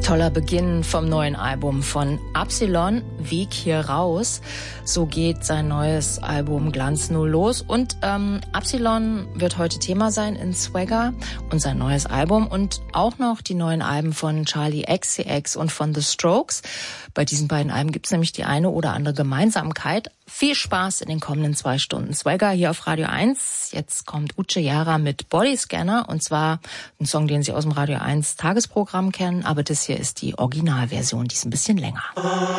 Toller Beginn vom neuen Album von Absilon, Weg hier raus. So geht sein neues Album Glanz nur los. Und Absilon wird heute Thema sein in Swagger und sein neues Album und auch noch die neuen Alben von Charli XCX und von The Strokes. Bei diesen beiden Alben gibt es nämlich die eine oder andere Gemeinsamkeit. Viel Spaß in den kommenden 2 Stunden Swagger hier auf Radio 1. Jetzt kommt Uche Jara mit Bodyscanner und zwar ein Song, den Sie aus dem Radio 1 Tagesprogramm kennen, aber das hier ist die Originalversion, die ist ein bisschen länger.